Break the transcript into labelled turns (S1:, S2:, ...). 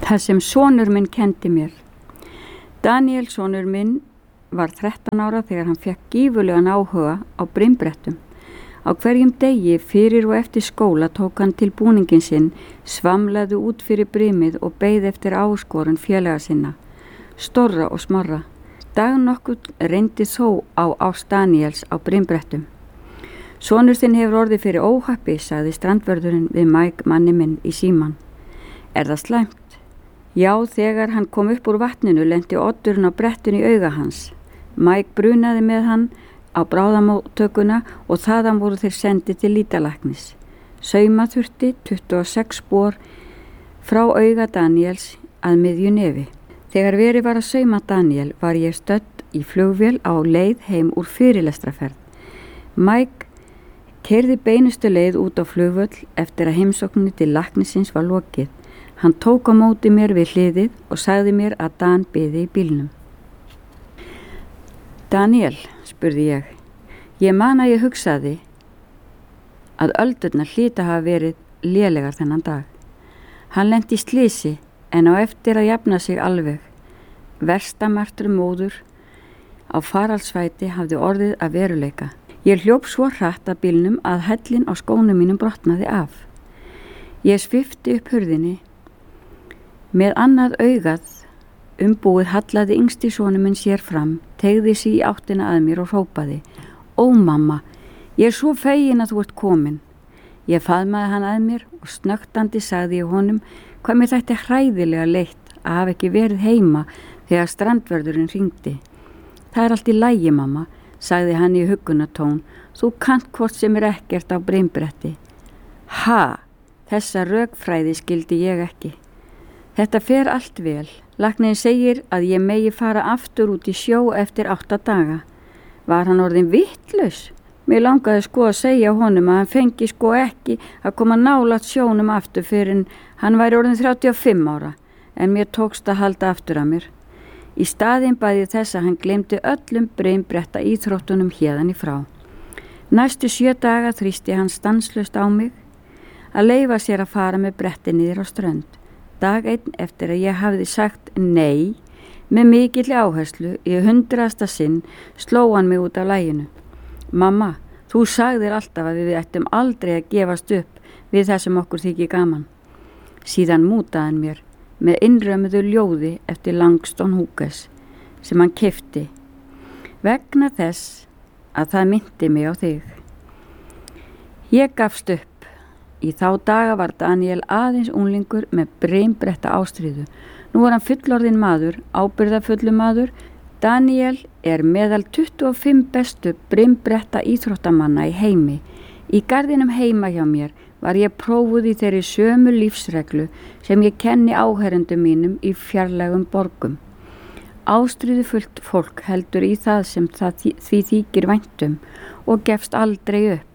S1: Það sem sonur minn kendi mér. Daniel, sonur minn, var 13 ára þegar hann fekk gífurlegan áhuga á brimbrettum. Á hverjum degi fyrir og eftir skóla tók hann til búningin sinn, svamlaði út fyrir brimið og beið eftir áskorun félaga sinna, stórra og smarra. Dag nokkuð reyndi þó á ást Daniels á brimbrettum. Sonur þinn hefur orðið fyrir óhappi, sagði strandvörðurinn við Mike manni minn í síman. Er það slæmt? Já, þegar hann kom upp úr vatninu lenti oddurinn á brettinu í auga hans. Mike brunaði með hann á bráðamóttökuna og þaðan voru þeir sendið til lýtalæknis. Sauma þurfti 26 spor frá auga Daniels að miðju nefi. Þegar verið var að sauma Daniel var ég stödd í flugvél á leið heim úr fyrirlestraferð. Mike keyrði beinustu leið út á flugvöll eftir að heimsókninni til læknisins var lokið. Hann tók á móti mér við hliðið og sagði mér að Dan biði í bílnum. Daniel, spurði ég. Ég man að ég hugsaði að öldurnar hlýta hafa verið lélegar þennan dag. Hann lenti í slysi en á eftir að jafna sig alveg. Versta martru móður á faraldsvæti hafði orðið að veruleika. Ég hljóp svo hratt að bílnum að hellin á skónum mínum brotnaði af. Ég svipti upp hurðinni. Með annað augað umbúið hallaði yngsti sonur minn sér fram, teygði sig í áttina að mér og hrópaði. Ó mamma, ég svo fegin að þú ert komin. Ég faðmaði hann að mér og snögtandi sagði ég honum hvað mér þætti hræðilega leitt að hafa ekki verið heima þegar strandvörðurinn hringdi. Það er allt í lagi mamma, sagði hann í huggunartón. Þú kannt hvort sem er ekkert á brimbretti. Ha, þessa rökfræði skildi ég ekki. Þetta fer allt vel. Læknirinn segir að ég megi fara aftur út í sjó eftir 8 daga. Var hann orðinn vitlaus? Mér langaði sko að segja honum að hann fengi sko ekki að koma nálægt sjónum aftur fyrir en hann væri orðinn 35 ára, en mér tókst að halda aftur að mér. Í staðinn bæði þess að hann gleymdi öllum brimbretta íþróttunum héðan í frá. Næstu 7 daga þrýsti hann stanslaust á mig að leyfa sér að fara með bretti niður á strönd. Dag einn eftir að ég hafði sagt nei með mikilli áherslu í 100. sinn sló hann mig út af laginu. Mamma, þú sagðir alltaf að við ættum aldrei að gefast upp við það sem okkur þykir gaman. Síðan mútaði hann mér með innrömmuðu ljóði eftir Langston Hughes sem hann keypti vegna þess að það minnti mig á þig. Ég gafst upp. Í þá daga var Daniel aðeins unglingur með brimbretta ástríðu. Nú var hann fullorðinn maður, ábyrgðarfullur maður. Daniel er meðal 25 bestu brimbretta íþróttamanna í heimi. Í garðinum heima hjá mér var ég prófuð í þeirri sömu lífsreglu sem ég kenni áherendum mínum í fjarlægum borgum. Ástríðufullt fólk heldur í það sem því þykir væntum og gefst aldrei upp.